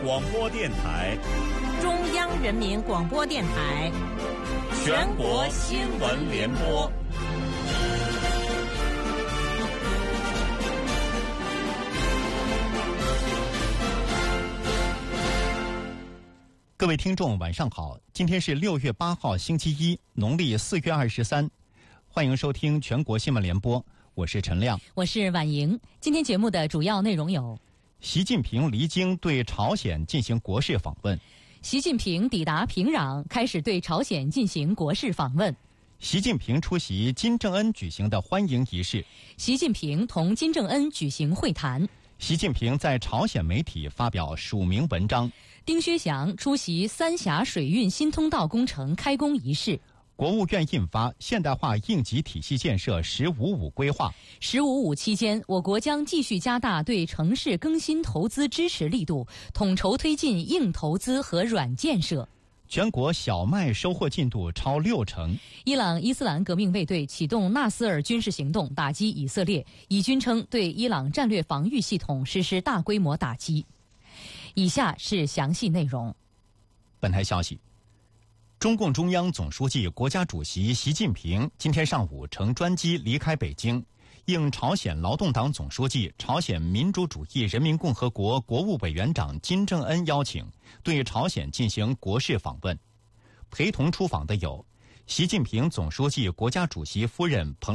广播电台， 中央人民广播电台， 全国新闻联播。 各位听众晚上好，今天是6月8号星期一，农历4月23，欢迎收听全国新闻联播，我是陈亮， 我是婉莹。今天节目的主要内容有： 习近平离京对朝鲜进行国事访问； 习近平抵达平壤，开始对朝鲜进行国事访问； 习近平出席金正恩举行的欢迎仪式； 习近平同金正恩举行会谈； 习近平在朝鲜媒体发表署名文章； 丁薛祥出席三峡水运新通道工程开工仪式； 国务院印发现代化应急体系建设“15+5”规划。 “15+5”期间，我国将继续加大对城市更新投资支持力度，统筹推进硬投资和软建设。 全国小麦收获进度超60%。 伊朗伊斯兰革命卫队启动纳斯尔军事行动，打击以色列。以军称对伊朗战略防御系统实施大规模打击。以下是详细内容。 本台消息，中共中央总书记、国家主席习近平今天上午乘专机离开北京，应朝鲜劳动党总书记、朝鲜民主主义人民共和国国务委员长金正恩邀请，对朝鲜进行国事访问。陪同出访的有习近平总书记、国家主席夫人彭